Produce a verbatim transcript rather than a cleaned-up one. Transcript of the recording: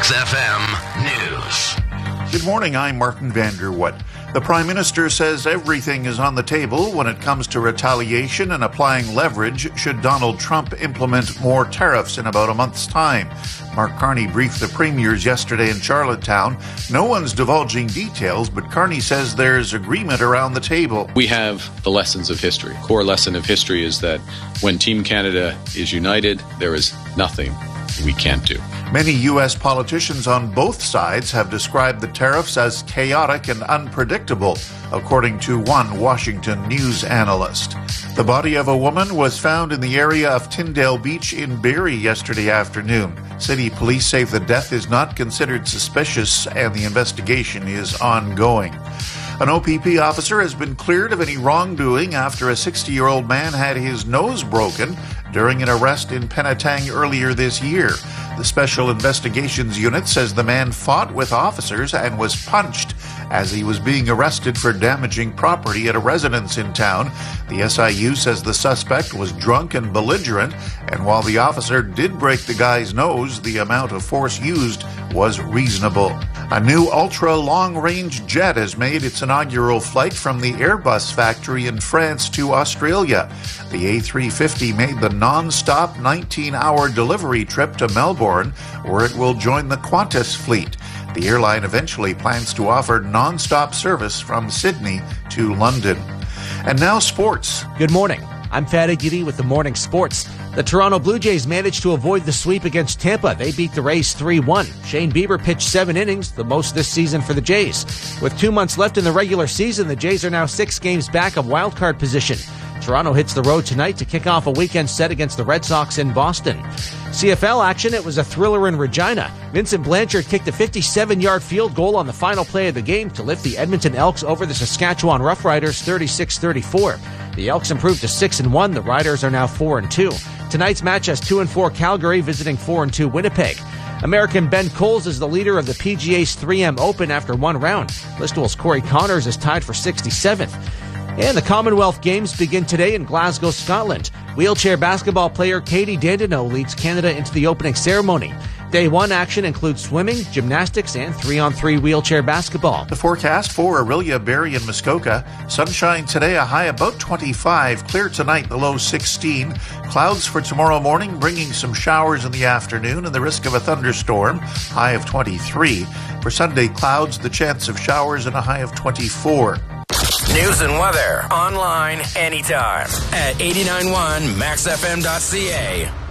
Max F M News. Good morning, I'm Martin Vanderwood. The Prime Minister says everything is on the table when it comes to retaliation and applying leverage should Donald Trump implement more tariffs in about a month's time. Mark Carney briefed the premiers yesterday in Charlottetown. No one's divulging details, but Carney says there's agreement around the table. We have the lessons of history. Core lesson of history is that when Team Canada is united, there is nothing we can't do. Many U S politicians on both sides have described the tariffs as chaotic and unpredictable, according to one Washington news analyst. The body of a woman was found in the area of Tyndale Beach in Barrie yesterday afternoon. City police say the death is not considered suspicious and the investigation is ongoing. An O P P officer has been cleared of any wrongdoing after a sixty-year-old man had his nose broken during an arrest in Penetang earlier this year. The Special Investigations Unit says the man fought with officers and was punched as he was being arrested for damaging property at a residence in town. The S I U says the suspect was drunk and belligerent, and while the officer did break the guy's nose, the amount of force used was reasonable. A new ultra-long-range jet has made its inaugural flight from the Airbus factory in France to Australia. The A three fifty made the non-stop nineteen-hour delivery trip to Melbourne, where it will join the Qantas fleet. The airline eventually plans to offer non-stop service from Sydney to London. And now sports. Good morning. I'm Fatty Giddy with the Morning Sports. The Toronto Blue Jays managed to avoid the sweep against Tampa. They beat the Rays three one. Shane Bieber pitched seven innings, the most this season for the Jays. With two months left in the regular season, the Jays are now six games back of wildcard position. Toronto hits the road tonight to kick off a weekend set against the Red Sox in Boston. C F L action, it was a thriller in Regina. Vincent Blanchard kicked a fifty-seven-yard field goal on the final play of the game to lift the Edmonton Elks over the Saskatchewan Roughriders thirty-six thirty-four. The Elks improved to six and one. The Riders are now four and two. Tonight's match has two and four Calgary visiting four and two Winnipeg. American Ben Coles is the leader of the P G A's three M Open after one round. Listowel's Corey Connors is tied for sixty-seventh. And the Commonwealth Games begin today in Glasgow, Scotland. Wheelchair basketball player Katie Dandeneau leads Canada into the opening ceremony. Day one action includes swimming, gymnastics, and three-on-three wheelchair basketball. The forecast for Orillia, Barrie, and Muskoka. Sunshine today, a high about twenty-five. Clear tonight, the low sixteen. Clouds for tomorrow morning, bringing some showers in the afternoon and the risk of a thunderstorm, high of twenty-three. For Sunday, clouds, the chance of showers, and a high of twenty-four. News and weather online anytime at eighty-nine point one max f m dot c a.